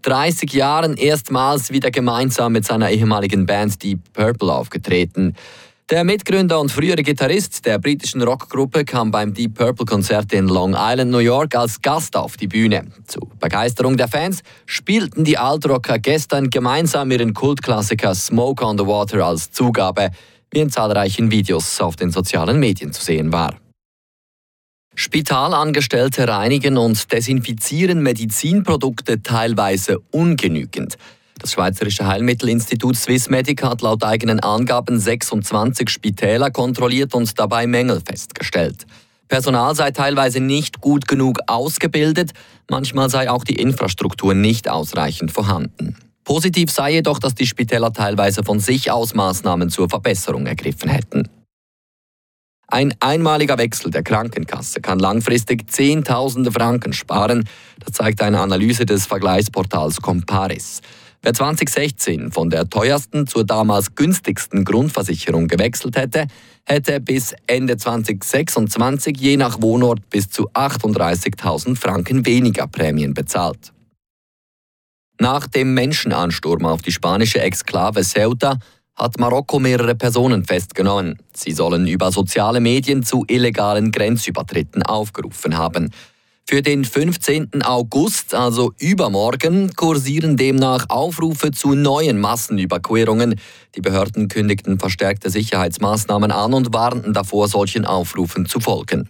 30 Jahren erstmals wieder gemeinsam mit seiner ehemaligen Band Deep Purple aufgetreten. Der Mitgründer und frühere Gitarrist der britischen Rockgruppe kam beim Deep Purple-Konzert in Long Island, New York, als Gast auf die Bühne. Zur Begeisterung der Fans spielten die Altrocker gestern gemeinsam ihren Kultklassiker Smoke on the Water als Zugabe, wie in zahlreichen Videos auf den sozialen Medien zu sehen war. Spitalangestellte reinigen und desinfizieren Medizinprodukte teilweise ungenügend. Das Schweizerische Heilmittelinstitut Swissmedic hat laut eigenen Angaben 26 Spitäler kontrolliert und dabei Mängel festgestellt. Personal sei teilweise nicht gut genug ausgebildet, manchmal sei auch die Infrastruktur nicht ausreichend vorhanden. Positiv sei jedoch, dass die Spitäler teilweise von sich aus Maßnahmen zur Verbesserung ergriffen hätten. Ein einmaliger Wechsel der Krankenkasse kann langfristig Zehntausende Franken sparen. Das zeigt eine Analyse des Vergleichsportals Comparis. Wer 2016 von der teuersten zur damals günstigsten Grundversicherung gewechselt hätte, hätte bis Ende 2026 je nach Wohnort bis zu 38.000 Franken weniger Prämien bezahlt. Nach dem Menschenansturm auf die spanische Exklave Ceuta hat Marokko mehrere Personen festgenommen. Sie sollen über soziale Medien zu illegalen Grenzübertritten aufgerufen haben. Für den 15. August, also übermorgen, kursieren demnach Aufrufe zu neuen Massenüberquerungen. Die Behörden kündigten verstärkte Sicherheitsmaßnahmen an und warnten davor, solchen Aufrufen zu folgen.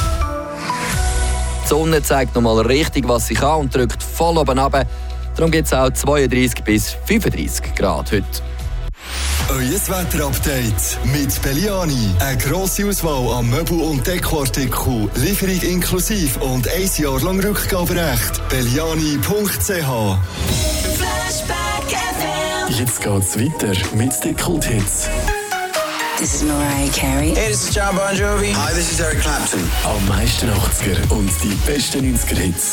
Die Sonne zeigt nochmal richtig, was sie kann und drückt voll oben runter. Darum gibt es auch 32 bis 35 Grad heute. Euer Wetterupdate mit Belliani. Eine grosse Auswahl an Möbel- und Dekoartikeln, Lieferung inklusive und 1 Jahr lang Rückgaberecht. Belliani.ch. Flashback FM. Jetzt geht's weiter mit den Kulthits. This is Mariah Carey. Hey, this is John Bon Jovi. Hi, this is Eric Clapton. Am meisten 80er und die besten 90er-Hits.